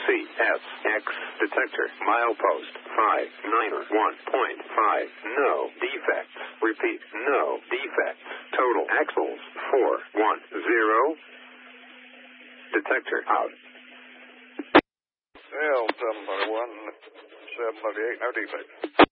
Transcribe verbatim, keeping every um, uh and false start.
C S X detector milepost five nine one point five. No defects. Repeat, no defects. Total axles four one zero. Detector out. L seven thirty-one, seven thirty-eight, no defects.